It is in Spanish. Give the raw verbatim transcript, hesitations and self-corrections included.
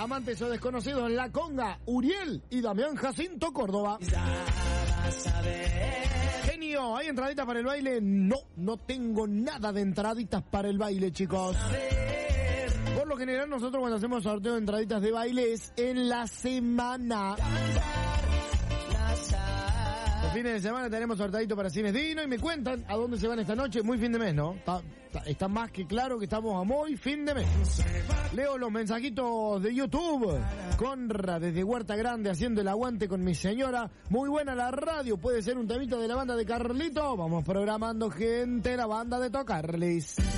Amantes o desconocidos, La Conga, Uriel y Damián Jacinto Córdoba. Genio, ¿hay entraditas para el baile? No, no tengo nada de entraditas para el baile, chicos. Por lo general, nosotros cuando hacemos sorteo de entraditas de baile es en la semana. Los fines de semana tenemos sorteadito para Cines Dino y me cuentan a dónde se van esta noche. Muy fin de mes, ¿no? Está, está, está más que claro que estamos a muy fin de mes. Leo los mensajitos de YouTube. Conra desde Huerta Grande haciendo el aguante con mi señora. Muy buena la radio. Puede ser un temito de la banda de Carlito. Vamos programando, gente, la banda de Tocarles.